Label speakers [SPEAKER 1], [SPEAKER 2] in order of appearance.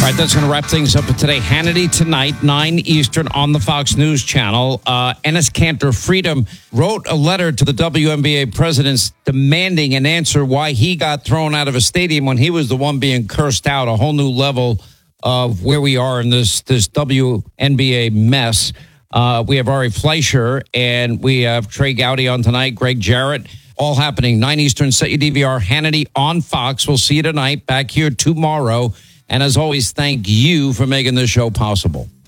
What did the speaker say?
[SPEAKER 1] All right, that's going to wrap things up for today. Hannity tonight, 9 Eastern on the Fox News Channel. Enes Kanter Freedom wrote a letter to the WNBA presidents demanding an answer why he got thrown out of a stadium when he was the one being cursed out, a whole new level of where we are in this WNBA mess. We have Ari Fleischer and we have Trey Gowdy on tonight, Greg Jarrett, all happening. 9 Eastern, set your DVR, Hannity on Fox. We'll see you tonight, back here tomorrow. And as always, thank you for making this show possible.